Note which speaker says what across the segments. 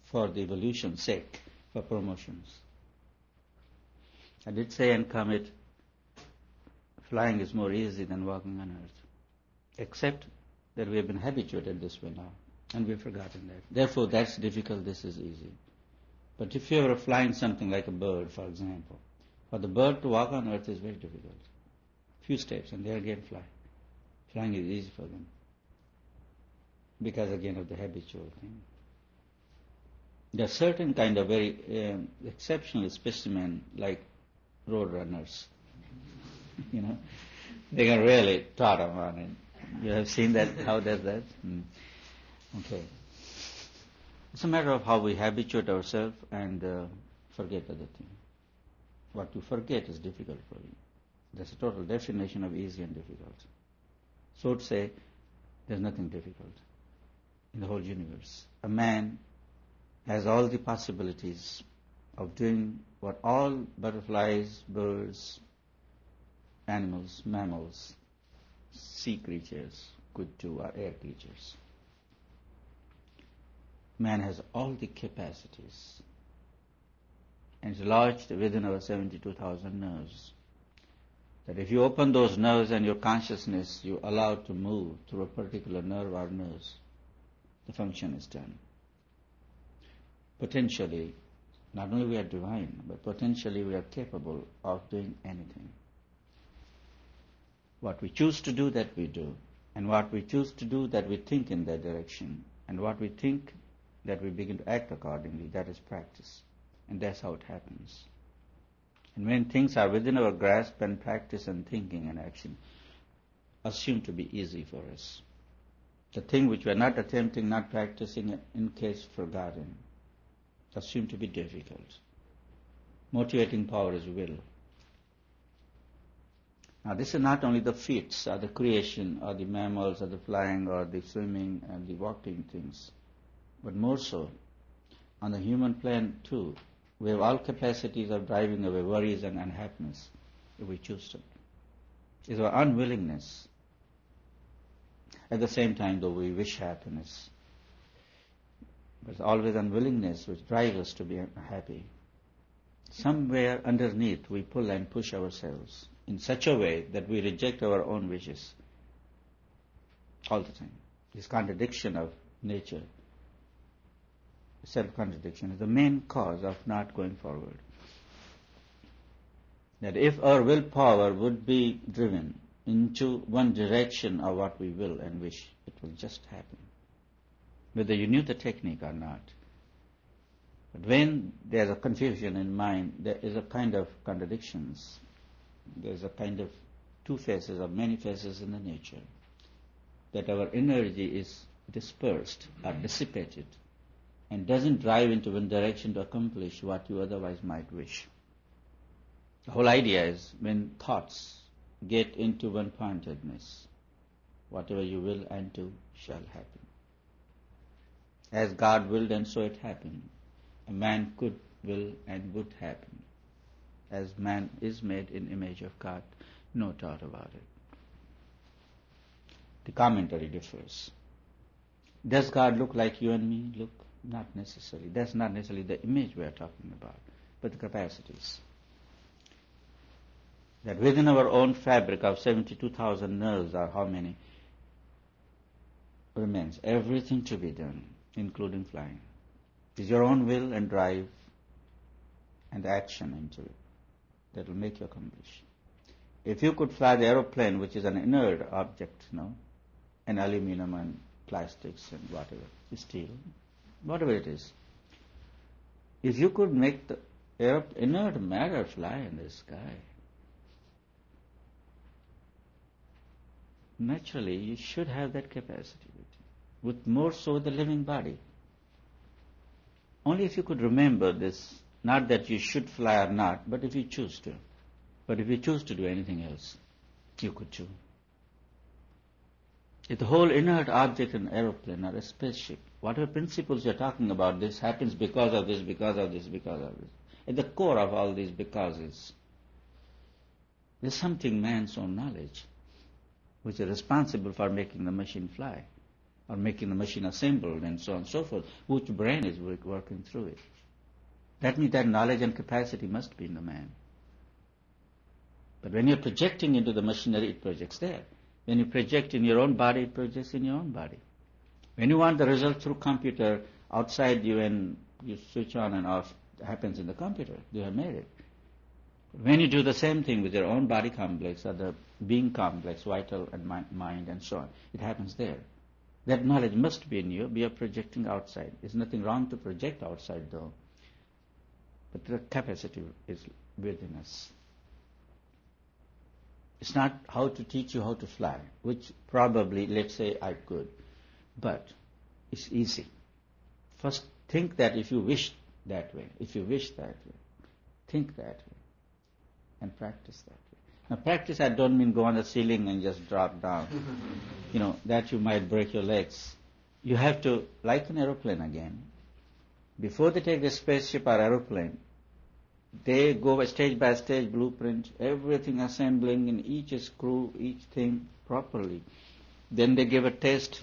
Speaker 1: for the evolution's sake, for promotions. I did say and commit, flying is more easy than walking on earth, except that we have been habituated this way now, and we've forgotten that. Therefore, that's difficult, this is easy. But if you are flying something like a bird, for example, for the bird to walk on earth is very difficult. Few steps, and they again fly. Flying is easy for them, because again of the habitual thing. There are certain kind of very exceptional specimen, like road runners. They can really trot on it. You have seen that, how does that? Okay. It's a matter of how we habituate ourselves and forget other things. What you forget is difficult for you. That's a total definition of easy and difficult. So to say, there's nothing difficult in the whole universe. A man has all the possibilities of doing what all butterflies, birds, animals, mammals, sea creatures could do, or air creatures. Man has all the capacities, and it's lodged within our 72,000 nerves. That if you open those nerves and your consciousness you allow to move through a particular nerve or nerves, the function is done. Potentially, not only we are divine, but potentially we are capable of doing anything. What we choose to do, that we do. And what we choose to do, that we think in that direction. And what we think, that we begin to act accordingly. That is practice. And that's how it happens. And when things are within our grasp and practice and thinking and action, assumed to be easy for us. The thing which we are not attempting, not practicing, in case forgotten, assumed to be difficult. Motivating power is will. Now this is not only the feats or the creation or the mammals or the flying or the swimming and the walking things, but more so on the human plane too. We have all capacities of driving away worries and unhappiness if we choose to. It's our unwillingness. At the same time, though, we wish happiness. But it's always unwillingness which drives us to be happy. Somewhere underneath we pull and push ourselves in such a way that we reject our own wishes all the time. This contradiction of nature, self-contradiction, is the main cause of not going forward. That if our willpower would be driven into one direction of what we will and wish, it will just happen, whether you knew the technique or not. But when there's a confusion in mind, there is a kind of contradictions. There's a kind of two faces or many faces in the nature. That our energy is dispersed or dissipated and doesn't drive into one direction to accomplish what you otherwise might wish. The whole idea is when thoughts get into one-pointedness, whatever you will and do shall happen. As God willed and so it happened. A man could will and would happen. As man is made in image of God, no doubt about it. The commentary differs. Does God look like you and me? Look, not necessarily. That's not necessarily the image we are talking about, but the capacities. That within our own fabric of 72,000 nerves, or how many, remains everything to be done, including flying. It is your own will and drive and action into it that will make you accomplish. If you could fly the aeroplane, which is an inert object, an aluminum and plastics and whatever, steel, whatever it is, if you could make the inert matter fly in the sky, naturally you should have that capacity with more so the living body. Only if you could remember this, not that you should fly or not, but if you choose to. But if you choose to do anything else, you could too. If the whole inert object in an aeroplane or a spaceship, whatever principles you're talking about, this happens because of this, because of this, because of this. At the core of all these becauses, there's something man's own knowledge, which is responsible for making the machine fly. or making the machine assembled and so on and so forth, which brain is working through it. That means that knowledge and capacity must be in the man. But when you're projecting into the machinery, it projects there. When you project in your own body, it projects in your own body. When you want the result through computer outside you and you switch on and off, it happens in the computer. You have made it. When you do the same thing with your own body complex or the being complex, vital and mind and so on, it happens there. That knowledge must be in you, we are projecting outside. There's nothing wrong to project outside though. But the capacity is within us. It's not how to teach you how to fly, which probably, let's say, I could. But it's easy. First, think that if you wish that way, think that way, and practice that way. Now, practice, I don't mean go on the ceiling and just drop down. That you might break your legs. You have to, like an aeroplane again, before they take the spaceship or aeroplane, they go stage by stage, blueprint, everything assembling in each screw, each thing properly. Then they give a test,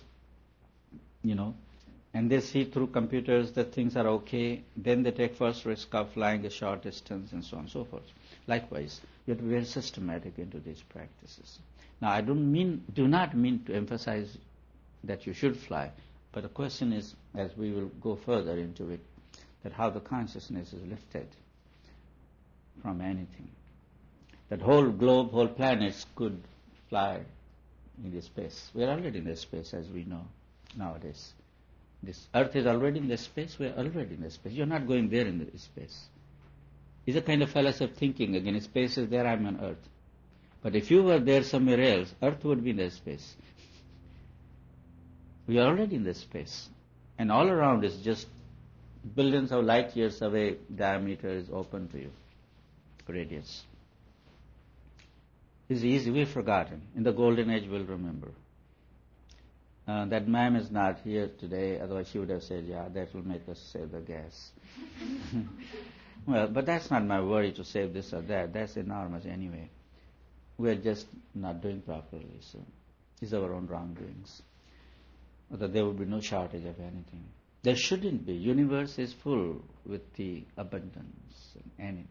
Speaker 1: and they see through computers that things are okay. Then they take first risk of flying a short distance and so on and so forth. Likewise, you have to be very systematic into these practices. Now, I do not mean to emphasize that you should fly, but the question is, as we will go further into it, that how the consciousness is lifted from anything. That whole globe, whole planets could fly in this space. We are already in this space, as we know nowadays. This earth is already in this space, we are already in this space. You are not going there in this space. It's a kind of fallacy of thinking. Again, space is there, I am on earth. But if you were there somewhere else, earth would be in this space. We are already in this space. And all around is just billions of light years away, diameter is open to you. Radius. It's easy, we've forgotten. In the golden age, we'll remember. That ma'am is not here today, otherwise she would have said, yeah, that will make us save the gas. Well, but that's not my worry to save this or that. That's enormous anyway. We're just not doing properly, so it's our own wrongdoings. Although there will be no shortage of anything. There shouldn't be. Universe is full with the abundance and anything.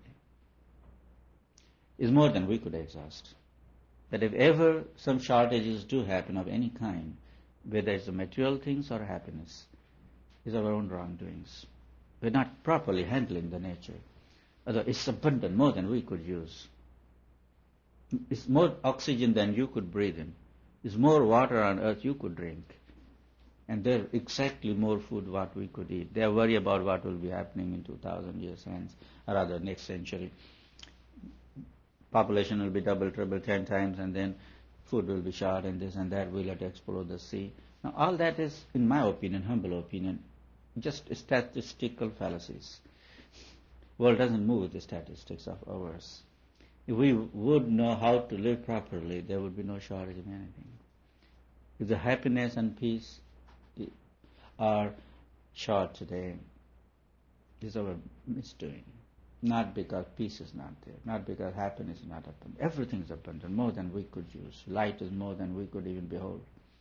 Speaker 1: Is more than we could exhaust. That if ever some shortages do happen of any kind, whether it's the material things or happiness, is our own wrongdoings. We're not properly handling the nature. Although it's abundant, more than we could use. It's more oxygen than you could breathe in. It's more water on earth you could drink. And there's exactly more food what we could eat. They worry about what will be happening in 2,000 years hence, or rather next century. Population will be double, triple, 10 times, and then food will be short, and this and that. We'll have to explore the sea. Now, all that is, in my opinion, humble opinion, just statistical fallacies. World doesn't move with the statistics of ours. If we would know how to live properly, there would be no shortage of anything. If the happiness and peace are short today, is our misdoing. Not because peace is not there, not because happiness is not abundant. Everything is abundant, more than we could use. Light is more than we could even behold.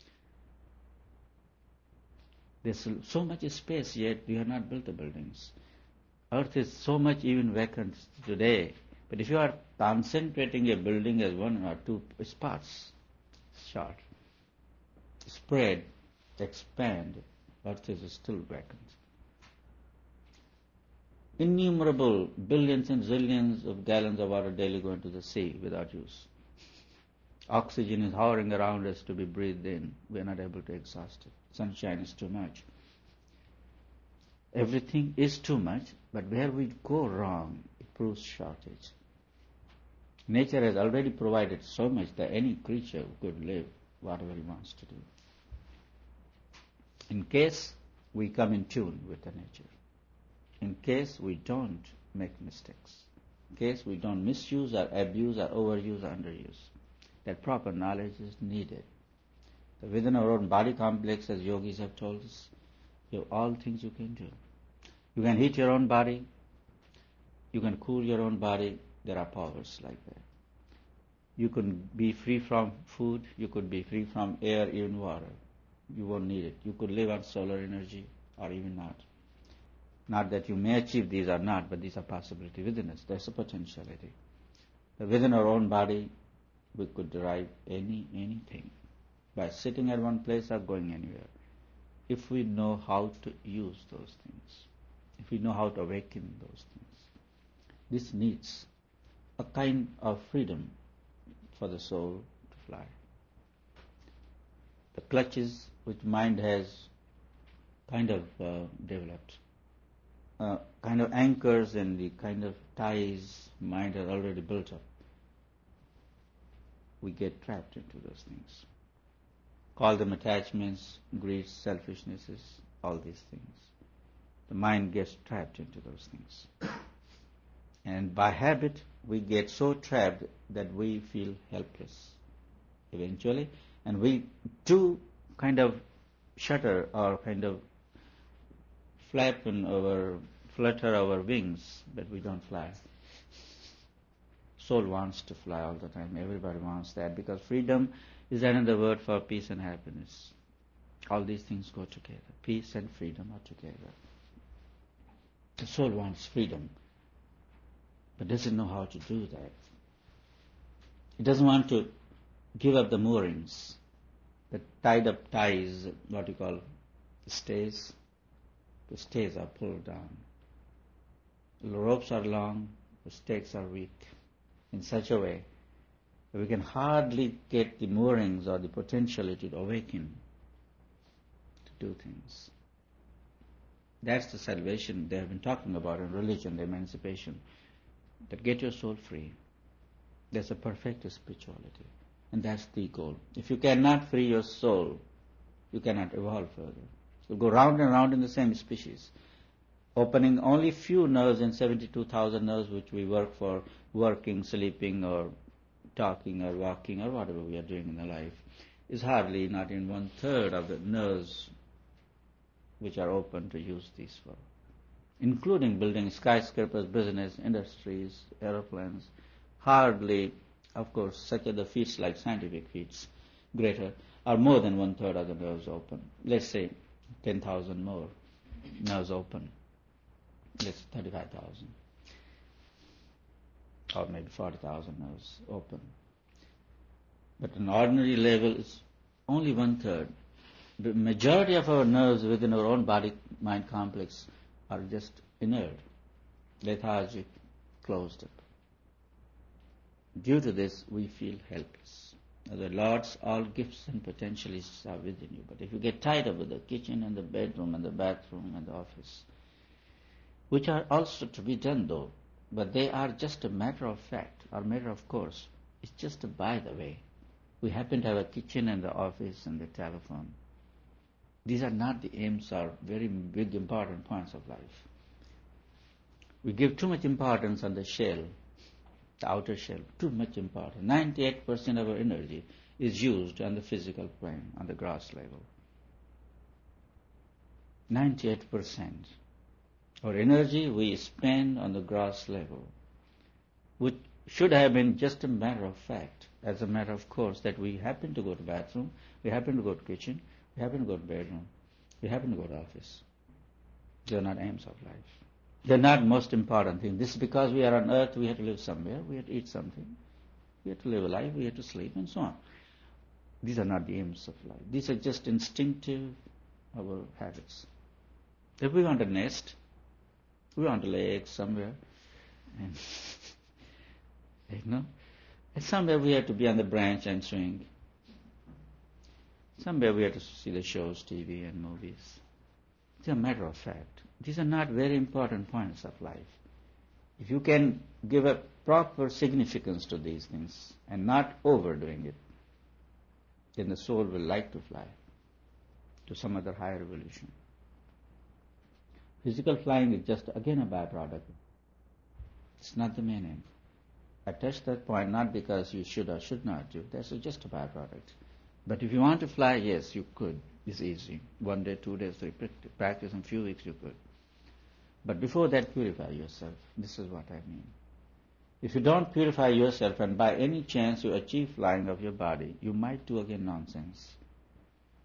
Speaker 1: There's so much space, yet we have not built the buildings. Earth is so much even vacant today. But if you are concentrating a building as one or two spots, short, spread, expand, Earth is still vacant. Innumerable billions and zillions of gallons of water daily go into the sea without use. Oxygen is hovering around us to be breathed in. We are not able to exhaust it. Sunshine is too much. Everything is too much, but where we go wrong, it proves shortage. Nature has already provided so much that any creature could live whatever he wants to do. In case we come in tune with the nature. In case we don't make mistakes. In case we don't misuse or abuse or overuse or underuse. That proper knowledge is needed. So within our own body complex, as yogis have told us, you have all things you can do. You can heat your own body. You can cool your own body. There are powers like that. You can be free from food. You could be free from air, even water. You won't need it. You could live on solar energy or even not. Not that you may achieve these or not, but these are possibilities within us. There's a potentiality. Within our own body, we could derive anything by sitting at one place or going anywhere. If we know how to use those things, if we know how to awaken those things, this needs a kind of freedom for the soul to fly. The clutches which mind has kind of developed, kind of anchors and the kind of ties mind has already built up, we get trapped into those things. Call them attachments, greed, selfishnesses, all these things. The mind gets trapped into those things. And by habit, we get so trapped that we feel helpless eventually. And we do kind of shudder or kind of flutter our wings, but we don't fly. Soul wants to fly all the time. Everybody wants that because freedom is another word for peace and happiness. All these things go together. Peace and freedom are together. The soul wants freedom, but doesn't know how to do that. It doesn't want to give up the moorings, the tied up ties, what you call stays. The stays are pulled down. The ropes are long, the stakes are weak, in such a way that we can hardly get the moorings or the potentiality to awaken, to do things. That's the salvation they have been talking about in religion, the emancipation, that get your soul free. That's a perfect spirituality, and that's the goal. If you cannot free your soul, you cannot evolve further. You'll go round and round in the same species, opening only few nerves in 72,000 nerves which we work for, working, sleeping, or talking, or walking, or whatever we are doing in the life, is hardly not in 1/3 of the nerves which are open to use these for, including building skyscrapers, business, industries, aeroplanes. Hardly, of course, such are the feats like scientific feats, greater, are more than 1/3 of the nerves open. Let's say 10,000 more nerves open. Let's 35,000. Or maybe 40,000 nerves open. But an ordinary level is only 1/3. The majority of our nerves within our own body-mind complex are just inert, lethargic, closed up. Due to this, we feel helpless. The Lord's all gifts and potentialities are within you. But if you get tied up with the kitchen and the bedroom and the bathroom and the office, which are also to be done though, but they are just a matter of fact or matter of course. It's just a by the way. We happen to have a kitchen and the office and the telephone. These are not the aims or very big important points of life. We give too much importance on the shell, the outer shell, too much importance. 98% of our energy is used on the physical plane, on the gross level. 98%. Our energy we spend on the gross level, which should have been just a matter of fact, as a matter of course, that we happen to go to bathroom, we happen to go to kitchen, we happen to go to bedroom, we happen to go to office. They are not aims of life. They are not most important thing. This is because we are on earth, we have to live somewhere, we have to eat something, we have to live a life, we have to sleep, and so on. These are not the aims of life. These are just instinctive, our habits. If we want a nest, we want to lay eggs somewhere, and and somewhere we have to be on the branch and swing. Somewhere we have to see the shows, TV and movies. It's a matter of fact. These are not very important points of life. If you can give a proper significance to these things and not overdoing it, then the soul will like to fly to some other higher evolution. Physical flying is just again a byproduct. It's not the main aim. I touched that point not because you should or should not do. That's just a byproduct. But if you want to fly, yes, you could. It's easy. 1 day, 2 days, 3 practice in a few weeks you could. But before that, purify yourself. This is what I mean. If you don't purify yourself and by any chance you achieve flying of your body, you might do again nonsense.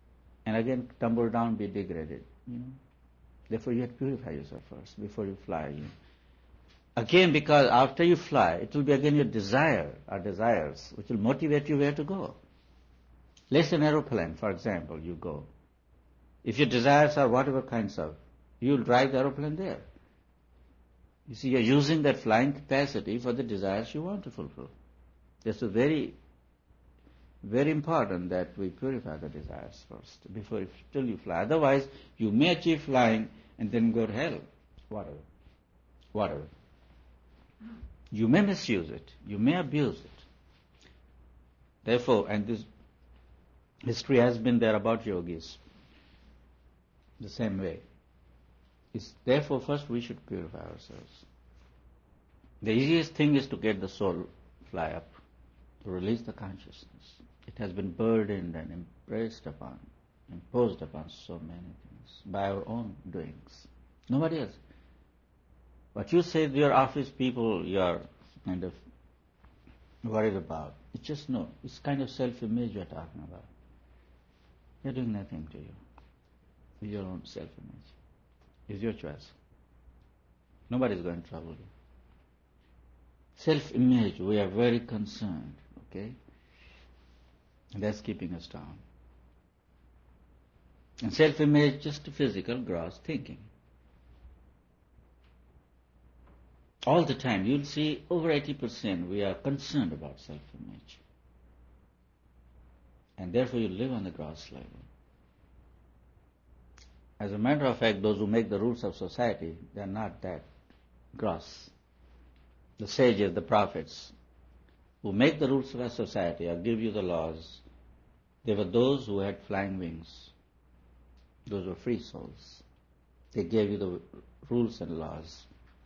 Speaker 1: and again tumble down, be degraded. Therefore, you have to purify yourself first before you fly. Again, because after you fly, it will be again your desire or desires which will motivate you where to go. Let's say an aeroplane, for example, you go. If your desires are whatever kinds of, you'll drive the aeroplane there. You see, you're using that flying capacity for the desires you want to fulfill. That's a very, very important that we purify the desires first till you fly. Otherwise, you may achieve flying and then go to hell. Whatever. You may misuse it. You may abuse it. Therefore, and this history has been there about yogis the same way. Therefore, first we should purify ourselves. The easiest thing is to get the soul fly up, to release the consciousness. It has been burdened and imposed upon so many things by our own doings. Nobody else. What you say to your office people you are kind of worried about, it's just it's kind of self-image you're talking about. You're doing nothing to you. It's your own self-image. It's your choice. Nobody's going to trouble you. Self-image, we are very concerned, okay? And that's keeping us down. And self-image, just physical, gross thinking. All the time, you'll see over 80% we are concerned about self-image. And therefore you live on the gross level. As a matter of fact, those who make the rules of society, they are not that gross. The sages, the prophets, who make the rules of a society or give you the laws, they were those who had flying wings. Those were free souls. They gave you the rules and laws.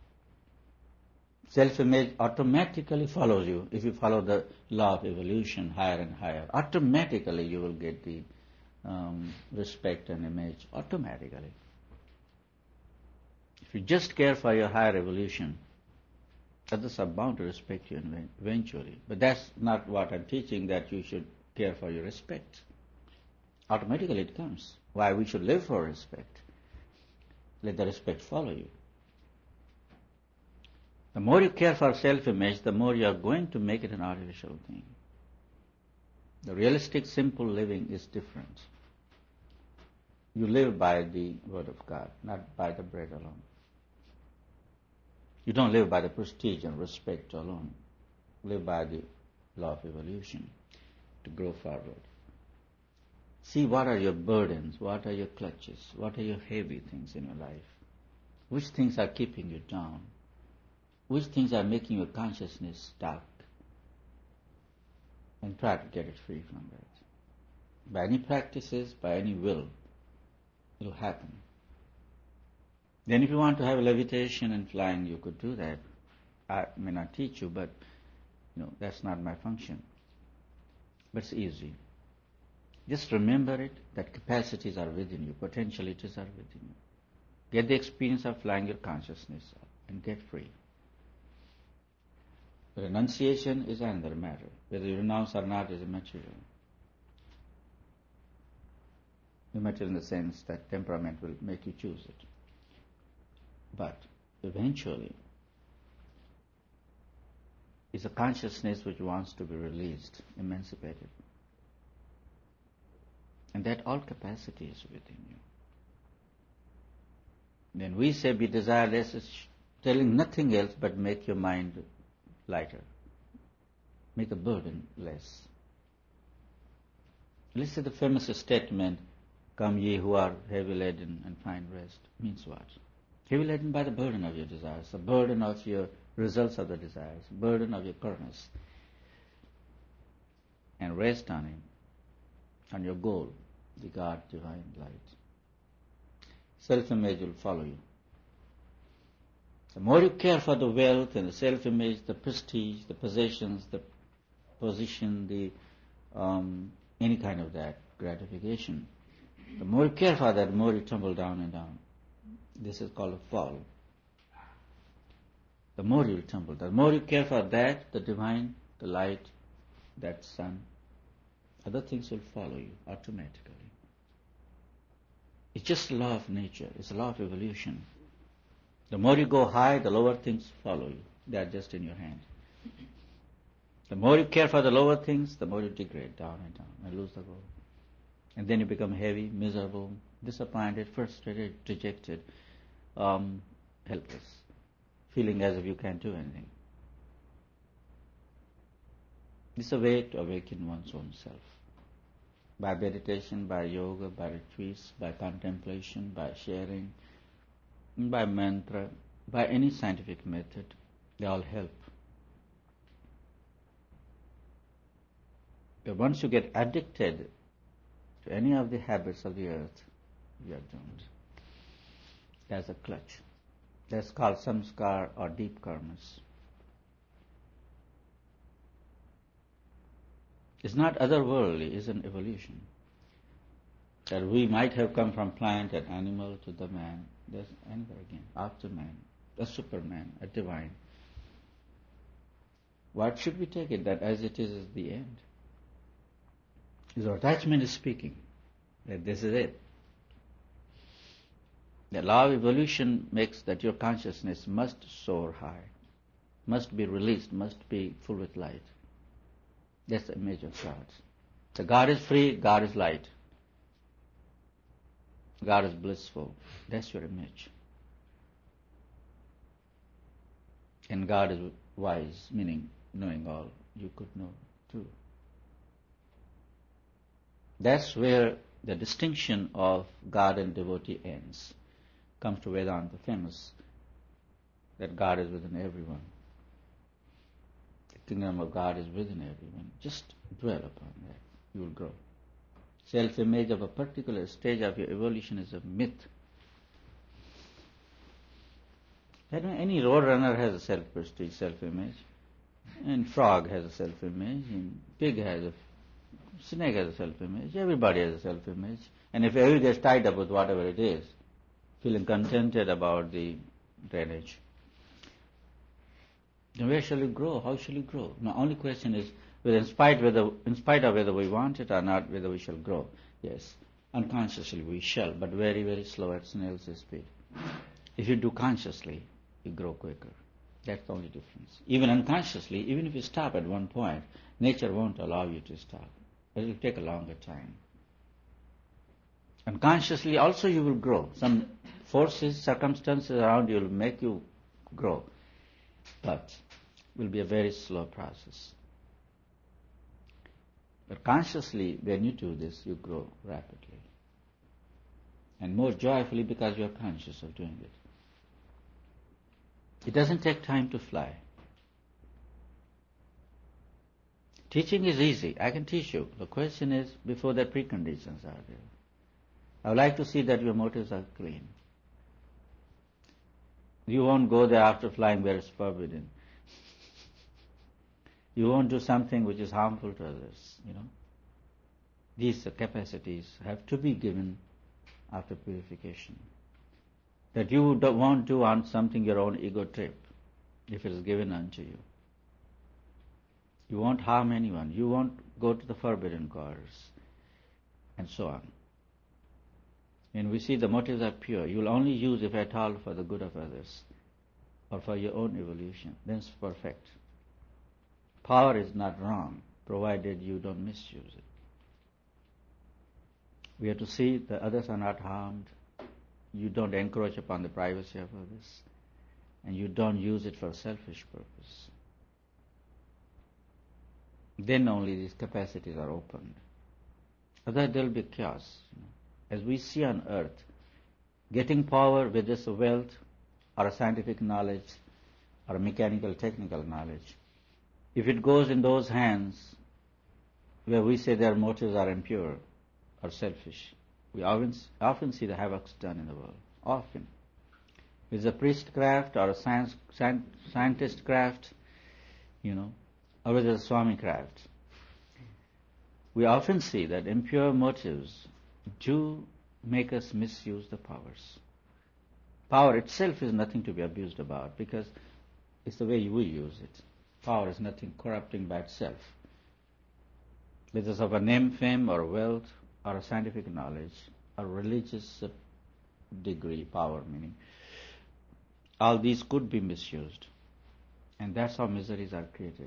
Speaker 1: Self-image automatically follows you. If you follow the law of evolution higher and higher, automatically you will get the respect and image automatically. If you just care for your higher evolution, others are bound to respect you eventually. But that's not what I'm teaching, that you should care for your respect. Automatically it comes. Why we should live for respect. Let the respect follow you. The more you care for self-image, the more you are going to make it an artificial thing. The realistic, simple living is different. You live by the Word of God, not by the bread alone. You don't live by the prestige and respect alone. Live by the law of evolution to grow forward. See what are your burdens, what are your clutches, what are your heavy things in your life. Which things are keeping you down? Which things are making your consciousness stuck? And try to get it free from that. By any practices, by any will, it will happen. Then if you want to have levitation and flying, you could do that. I may not teach you, but that's not my function. But it's easy. Just remember it, that capacities are within you, potentialities are within you. Get the experience of flying your consciousness up and get free. Renunciation is another matter. Whether you renounce or not is immaterial. Immaterial in the sense that temperament will make you choose it. But eventually, it's a consciousness which wants to be released, emancipated. And that all capacity is within you. Then we say be desireless is telling nothing else but make your mind lighter. Make the burden less. Let's say the famous statement, come ye who are heavy laden and find rest, means what? Heavy laden by the burden of your desires, the burden of your results of the desires, burden of your karmas. And rest on Him, on your goal, the God divine light. Self-image will follow you. The more you care for the wealth and the self-image, the prestige, the possessions, the position, the any kind of that gratification, the more you care for that, the more you tumble down and down. This is called a fall. The more you will tumble, the more you care for that, the divine, the light, that sun, other things will follow you automatically. It's just a law of nature. It's a law of evolution. The more you go high, the lower things follow you. They are just in your hand. The more you care for the lower things, the more you degrade down and lose the goal. And then you become heavy, miserable, disappointed, frustrated, dejected, helpless, feeling as if you can't do anything. It's a way to awaken one's own self. By meditation, by yoga, by retreats, by contemplation, by sharing, by mantra, by any scientific method, they all help. But once you get addicted to any of the habits of the earth, you are doomed. There's a clutch. That's called samskar or deep karmas. It's not otherworldly, it's an evolution. That we might have come from plant and animal to the man. There's another again, after man, a superman, a divine. What should we take it that as it is the end? Your attachment is speaking that this is it. The law of evolution makes that your consciousness must soar high, must be released, must be full with light. That's the image of God. So God is free, God is light. God is blissful. That's your image. And God is wise, meaning knowing all. You could know too. That's where the distinction of God and devotee ends. Comes to Vedanta, famous, that God is within everyone. The kingdom of God is within everyone. Just dwell upon that. You will grow. Self-image of a particular stage of your evolution is a myth. Any roadrunner has a self-prestige, self-image. And frog has a self-image. And pig has a... Snake has a self-image. Everybody has a self-image. And if everybody gets tied up with whatever it is, feeling contented about the drainage, then where shall we grow? How shall we grow? The only question is, in spite of whether we want it or not, whether we shall grow. Yes, unconsciously we shall, but very, very slow at snail's speed. If you do consciously, you grow quicker. That's the only difference. Even unconsciously, even if you stop at one point, nature won't allow you to stop. It will take a longer time. Unconsciously also you will grow. Some forces, circumstances around you will make you grow. But it will be a very slow process. But consciously, when you do this, you grow rapidly. And more joyfully because you are conscious of doing it. It doesn't take time to fly. Teaching is easy. I can teach you. The question is, before the preconditions are there. I would like to see that your motives are clean. You won't go there after flying where it's forbidden. You won't do something which is harmful to others, These capacities have to be given after purification. That you won't do on something your own ego trip, if it is given unto you. You won't harm anyone. You won't go to the forbidden quarters, and so on. When we see the motives are pure, you will only use, if at all, for the good of others or for your own evolution. Then it's perfect. Power is not wrong, provided you don't misuse it. We have to see that others are not harmed. You don't encroach upon the privacy of others, and you don't use it for a selfish purpose. Then only these capacities are opened. Otherwise there will be chaos. As we see on earth, getting power with this wealth or a scientific knowledge or a mechanical technical knowledge, if it goes in those hands where we say their motives are impure or selfish, we often see the havocs done in the world. Often. If it's a priestcraft or a scientist craft, or whether it's a Swami craft, we often see that impure motives do make us misuse the powers. Power itself is nothing to be abused about because it's the way we use it. Power is nothing corrupting by itself. Whether it's of a name, fame, or wealth, or a scientific knowledge, or religious degree, power meaning. All these could be misused. And that's how miseries are created.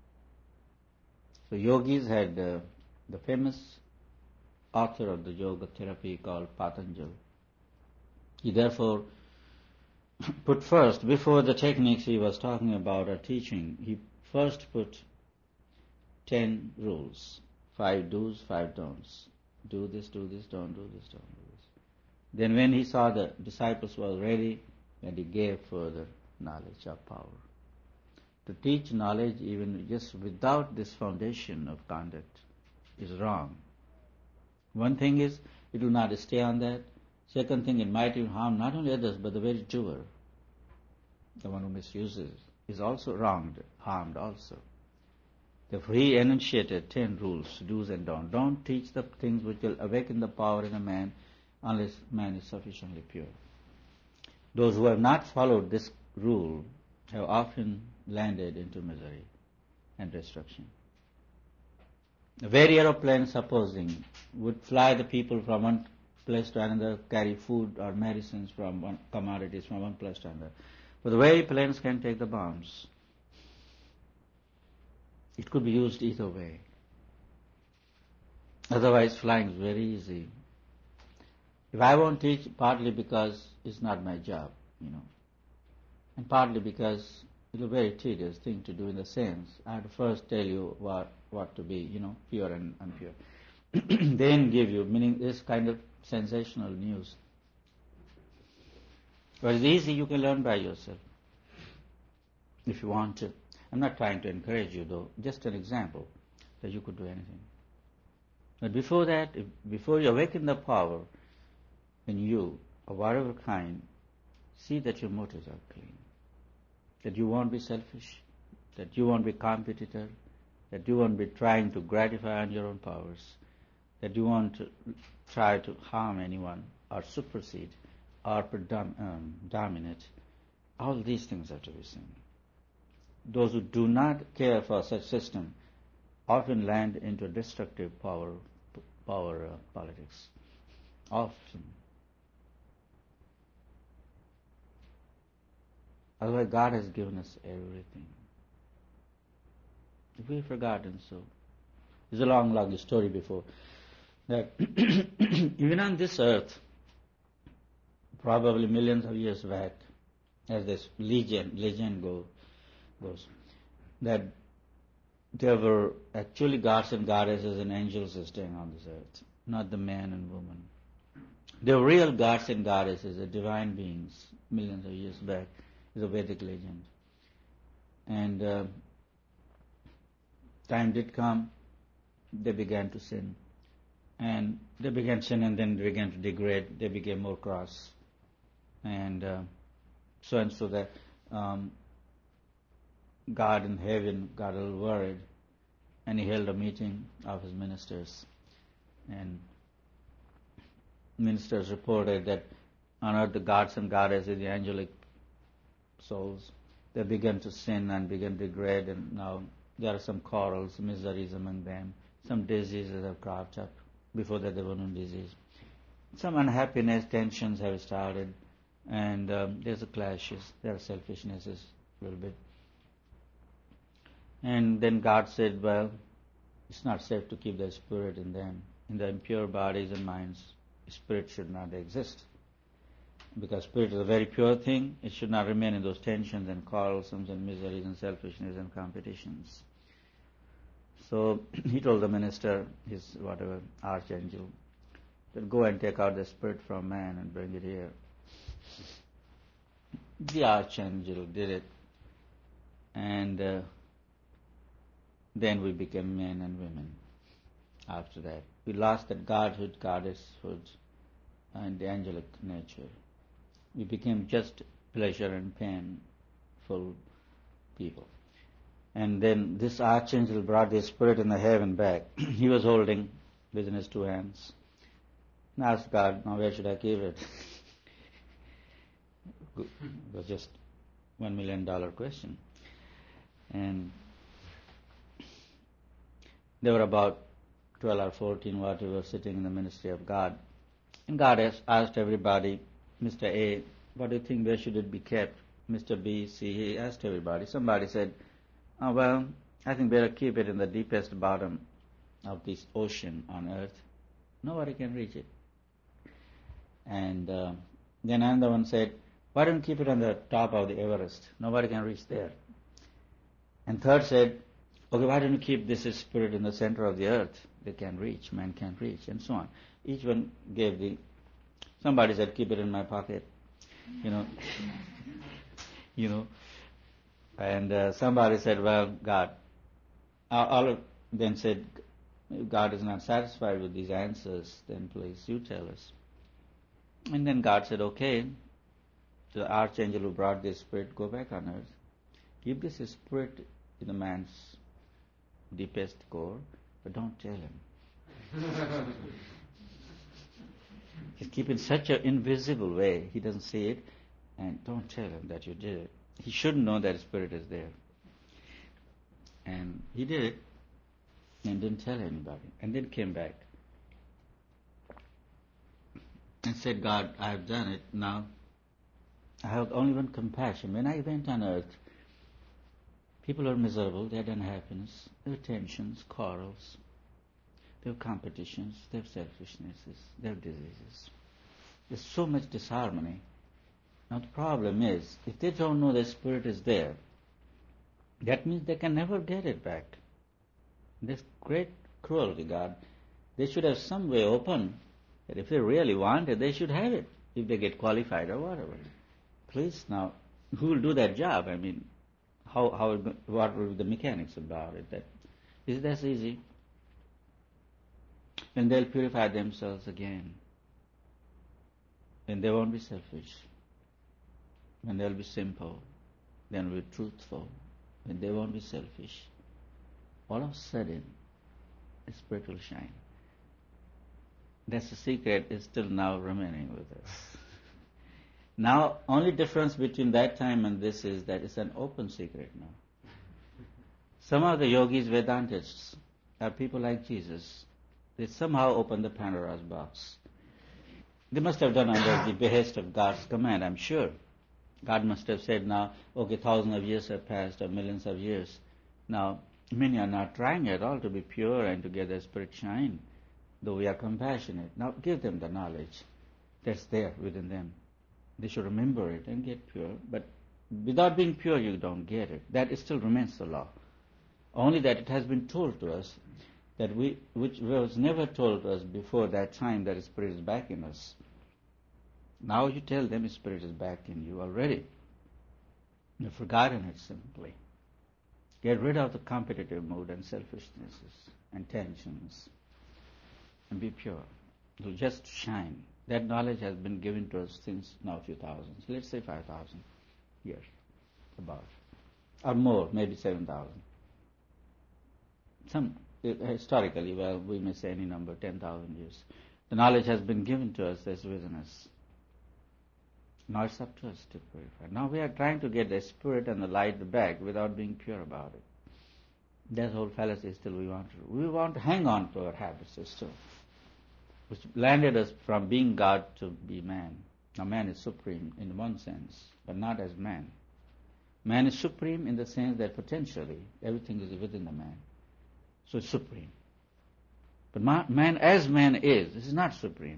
Speaker 1: So yogis had the famous author of the yoga therapy called Patanjali. He therefore put first, before the techniques he was talking about or teaching, he first put 10 rules, 5 do's, 5 don'ts. Do this, don't do this, don't do this. Then when he saw the disciples were ready, then he gave further knowledge of power. To teach knowledge even just without this foundation of conduct is wrong. One thing is, it will not stay on that. Second thing, it might even harm not only others, but the very doer, the one who misuses, is also wronged, harmed also. Therefore, he enunciated 10 rules, do's and don'ts. Don't teach the things which will awaken the power in a man unless man is sufficiently pure. Those who have not followed this rule have often landed into misery and destruction. A very aeroplane, supposing, would fly the people from one place to another, carry food or medicines from one commodities from one place to another. But the very planes can take the bombs. It could be used either way. Otherwise, flying is very easy. If I won't teach, partly because it's not my job, and partly because it's a very tedious thing to do in the sense I have to first tell you what to be, pure and impure. Then give you, meaning this kind of sensational news. But it's easy, you can learn by yourself if you want to. I'm not trying to encourage you though, just an example that you could do anything. But before that, before you awaken the power in you, of whatever kind, see that your motives are clean. That you won't be selfish, that you won't be competitor, that you won't be trying to gratify on your own powers, that you won't try to harm anyone or supersede or dominate. All these things have to be seen. Those who do not care for such system often land into destructive power politics. Often. Otherwise, God has given us everything. If we've forgotten so. There's a long story before. That even on this earth, probably millions of years back, as this legend goes, that there were actually gods and goddesses and angels staying on this earth, not the man and woman. They were real gods and goddesses, the divine beings, millions of years back, is a Vedic legend. And time did come, they began to sin. And they began to sin and then they began to degrade, they became more cross. And so that God in heaven got a little worried, and he held a meeting of his ministers. And ministers reported that on earth the gods and goddesses, the angelic souls, they began to sin and began to degrade, and now there are some quarrels, miseries among them. Some diseases have cropped up. Before that there were no disease. Some unhappiness, tensions have started, and there's a clashes, there are selfishnesses a little bit. And then God said, well, it's not safe to keep the spirit in them. In the impure bodies and minds, spirit should not exist. Because spirit is a very pure thing, it should not remain in those tensions and quarrelsomes and miseries and selfishness and competitions. So he told the minister, his archangel, that go and take out the spirit from man and bring it here. The archangel did it, and then we became men and women. After that, we lost that godhood, goddesshood, and the angelic nature. We became just pleasure and painful people. And then this archangel brought the spirit in the heaven back. He was holding within his 2 hands. And asked God, now where should I keep it? It was just $1 million question. And there were about 12 or 14 whatever sitting in the ministry of God. And God asked everybody, Mr. A, what do you think, where should it be kept? Mr. B, C, he asked everybody. Somebody said, oh, well, I think better keep it in the deepest bottom of this ocean on earth. Nobody can reach it. And then another one said, why don't you keep it on the top of the Everest? Nobody can reach there. And third said, okay, why don't you keep this spirit in the center of the earth? They can reach, man can reach, and so on. Each one gave somebody said, keep it in my pocket, you know, and somebody said, well, God. All of them said, if God is not satisfied with these answers, then please you tell us. And then God said, okay, to the archangel who brought this spirit, go back on earth. Keep this spirit in the man's deepest core, but don't tell him. Just keep it in such an invisible way, he doesn't see it, and don't tell him that you did it. He shouldn't know that spirit is there. And he did it, and didn't tell anybody, and then came back and said, God, I have done it, now I have only one compassion. When I went on earth, people are miserable, they had unhappiness, they have tensions, quarrels, they have competitions, they have selfishnesses, they have diseases. There's so much disharmony. Now the problem is, if they don't know the spirit is there, that means they can never get it back. This great cruelty, God. They should have some way open that if they really want it, they should have it, if they get qualified or whatever. Please, now, who will do that job? I mean, what will be the mechanics about it? That's easy. And they'll purify themselves again. Then they won't be selfish. Then they'll be simple. Then they'll be truthful. Then they won't be selfish. All of a sudden, the spirit will shine. That's the secret is still now remaining with us. Now, only difference between that time and this is that it's an open secret now. Some of the yogis, Vedantists, are people like Jesus. They somehow opened the Pandora's box. They must have done under the behest of God's command, I'm sure. God must have said now, okay, thousands of years have passed, or millions of years. Now, many are not trying at all to be pure and to get their spirit shine, though we are compassionate. Now, give them the knowledge that's there within them. They should remember it and get pure. But without being pure, you don't get it. That still remains the law. Only that it has been told to us that which was never told to us before that time, that Spirit is back in us. Now you tell them Spirit is back in you already. You've forgotten it simply. Get rid of the competitive mood and selfishnesses and tensions and be pure. You'll just shine. That knowledge has been given to us since now a few thousands. Let's say 5,000 years, about. Or more, maybe 7,000. Historically, well, we may say any number, 10,000 years. The knowledge has been given to us as within us. Now it's up to us to purify. Now we are trying to get the spirit and the light back without being pure about it. That whole fallacy still we want to hang on to our habits still, which landed us from being God to be man. Now man is supreme in one sense, but not as man. Man is supreme in the sense that potentially everything is within the man. So it's supreme. But man as man is not supreme.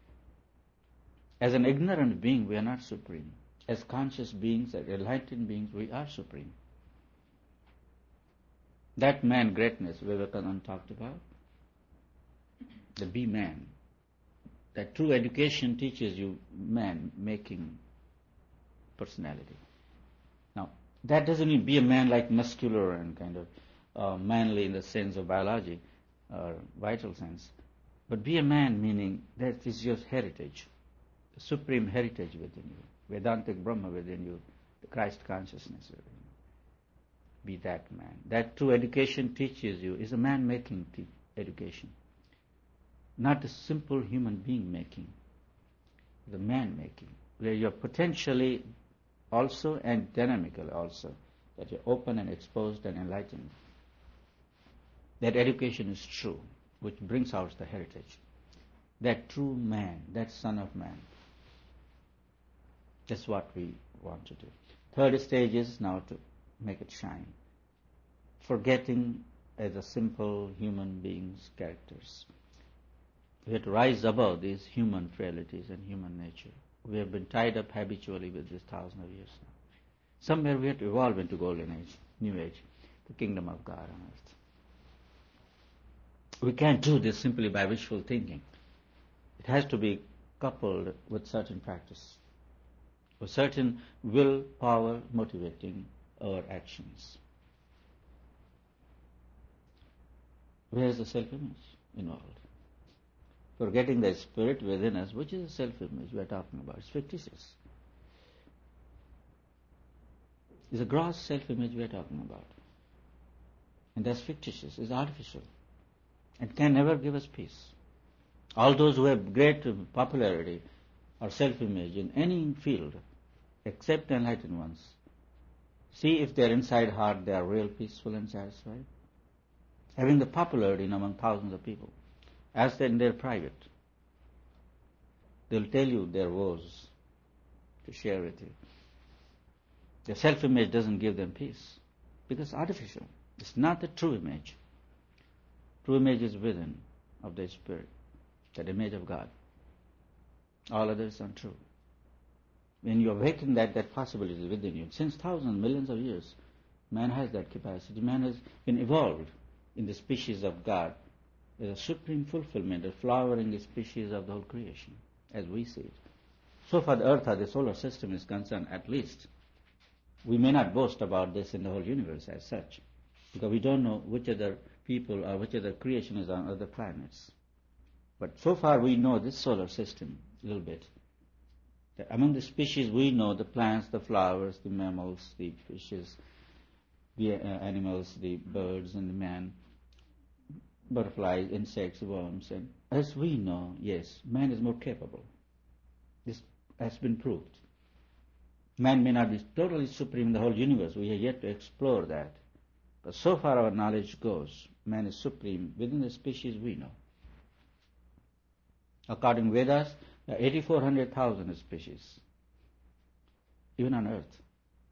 Speaker 1: As an ignorant being, we are not supreme. As conscious beings, as enlightened beings, we are supreme. That man greatness Vivekananda talked about, the be man. That true education teaches you man-making personality. Now, that doesn't mean be a man like muscular and kind of manly in the sense of biology or vital sense, but be a man meaning that is your heritage, the supreme heritage within you, Vedantic Brahma within you, the Christ consciousness within you. Be that man. That true education teaches you is a man-making education, not a simple human being making, the man-making, where you're potentially also and dynamically also, that you're open and exposed and enlightened. That education is true, which brings out the heritage. That true man, that son of man, That's what we want to do. Third stage is now to make it shine. Forgetting as a simple human being's characters. We have to rise above these human frailties and human nature. We have been tied up habitually with this thousands of years now. Somewhere we have to evolve into golden age, new age, the kingdom of God on earth. We can't do this simply by wishful thinking. It has to be coupled with certain practice, with certain willpower motivating our actions. Where is the self-image involved? Forgetting the spirit within us, which is the self-image we are talking about. It's fictitious. It's a gross self-image we are talking about. And that's fictitious, it's artificial, and can never give us peace. All those who have great popularity or self-image in any field, except enlightened ones, see if their inside heart they are real peaceful and satisfied. Having the popularity among thousands of people, as in their private, they'll tell you their woes to share with you. Their self-image doesn't give them peace because it's artificial. It's not the true image. True image is within of the Spirit, that image of God. All others are untrue. When you awaken that possibility is within you. Since thousands, millions of years, man has that capacity. Man has been evolved in the species of God. There's a supreme fulfillment, a flowering species of the whole creation, as we see it. So far the earth or the solar system is concerned, at least, we may not boast about this in the whole universe as such, because we don't know which other people or which other creation is on other planets. But so far we know this solar system a little bit. That among the species we know the plants, the flowers, the mammals, the fishes, the animals, the birds and the man, butterflies, insects, worms. And as we know, yes, man is more capable. This has been proved. Man may not be totally supreme in the whole universe. We have yet to explore that. But so far our knowledge goes, man is supreme within the species we know. According to Vedas, there are 8,400,000 species, even on earth.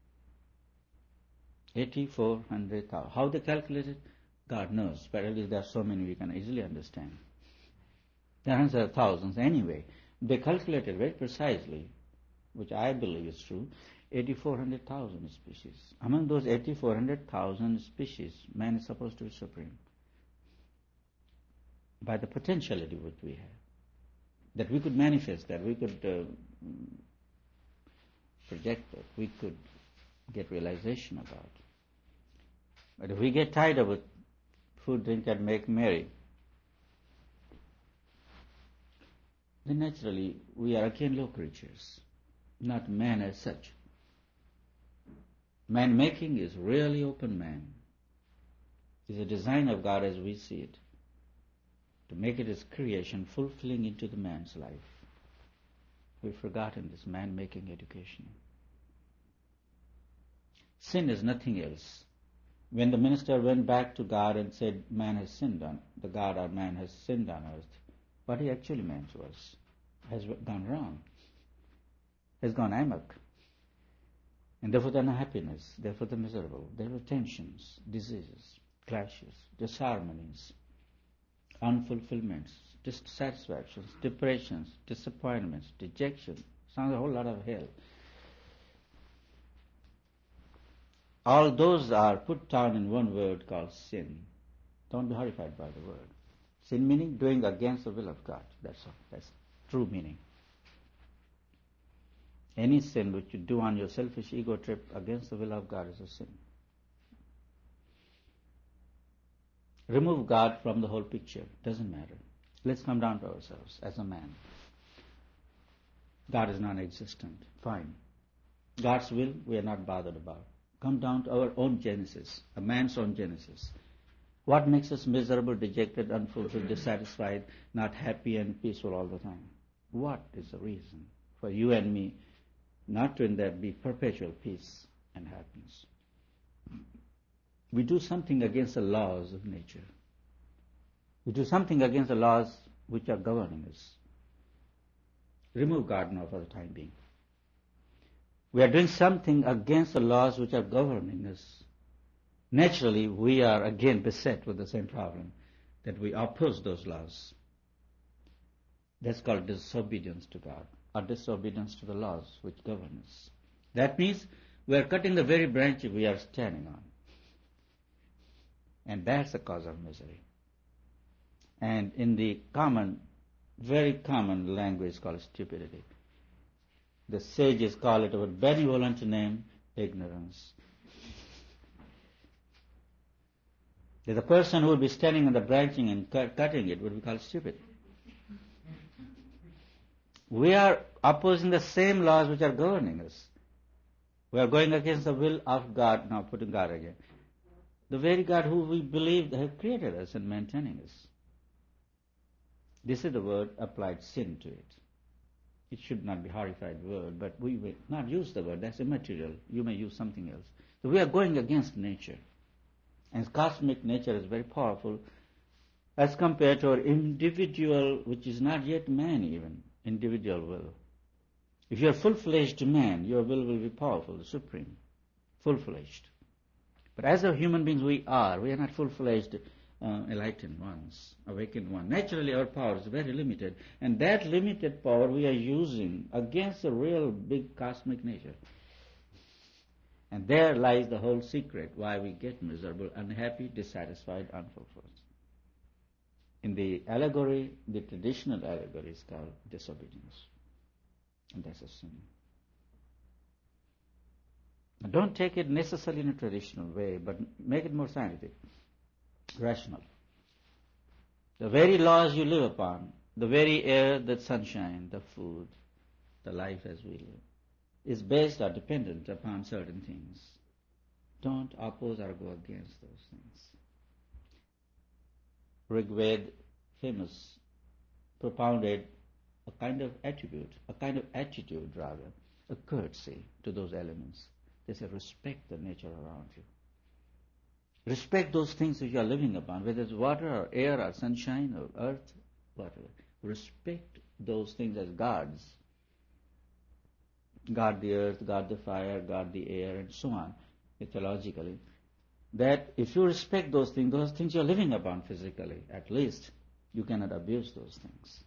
Speaker 1: 8,400,000. How they calculate it, God knows, but at least there are so many we can easily understand. There are thousands anyway. They calculated very precisely, which I believe is true, 8,400,000 species. Among those 8,400,000 species, man is supposed to be supreme by the potentiality which we have. That we could manifest that, we could project that, we could get realization about. But if we get tied up with food, drink and make merry, then naturally we are again low creatures, not man as such. Man-making is really open man. It's a design of God as we see it, to make it His creation fulfilling into the man's life. We've forgotten this man-making education. Sin is nothing else. When the minister went back to God and said, man has sinned on, the God or man has sinned on earth, what he actually meant was, has gone wrong, has gone amok. And therefore the unhappiness, therefore the miserable, therefore tensions, diseases, clashes, disharmonies, unfulfillments, dissatisfactions, depressions, disappointments, dejection. Sounds a whole lot of hell. All those are put down in one word called sin. Don't be horrified by the word. Sin meaning doing against the will of God. That's all. That's true meaning. Any sin which you do on your selfish ego trip against the will of God is a sin. Remove God from the whole picture. Doesn't matter. Let's come down to ourselves as a man. God is non-existent. Fine. God's will we are not bothered about. Come down to our own genesis, a man's own genesis. What makes us miserable, dejected, unfulfilled, dissatisfied, not happy and peaceful all the time? What is the reason for you and me not to in there be perpetual peace and happiness? We do something against the laws of nature. We do something against the laws which are governing us. Remove God now for the time being. We are doing something against the laws which are governing us. Naturally, we are again beset with the same problem, that we oppose those laws. That's called disobedience to God, or disobedience to the laws which govern us. That means we are cutting the very branch we are standing on. And that's the cause of misery. And in the very common language called stupidity, the sages call it a benevolent name, ignorance. The person who would be standing on the branching and cutting it would be called stupid. We are opposing the same laws which are governing us. We are going against the will of God, now putting God again. The very God who we believe has created us and maintaining us. This is the word applied sin to it. It should not be horrified word, but we will not use the word. That's immaterial. You may use something else. So we are going against nature. And cosmic nature is very powerful as compared to our individual, which is not yet man even, individual will. If you are full-fledged man, your will be powerful, supreme, full-fledged. But as a human beings we are not full-fledged enlightened ones, awakened ones. Naturally our power is very limited, and that limited power we are using against the real big cosmic nature. And there lies the whole secret why we get miserable, unhappy, dissatisfied, unfulfilled. In the allegory, the traditional allegory is called disobedience. And that's a sin. Don't take it necessarily in a traditional way, but make it more scientific, rational. The very laws you live upon, the very air, the sunshine, the food, the life as we live, is based or dependent upon certain things. Don't oppose or go against those things. Rigved, famous, propounded a kind of attitude, a courtesy to those elements. They say, respect the nature around you. Respect those things which you are living upon, whether it's water or air or sunshine or earth, whatever. Respect those things as gods. Guard the earth, guard the fire, guard the air, and so on, mythologically. That if you respect those things you are living upon physically, at least, you cannot abuse those things.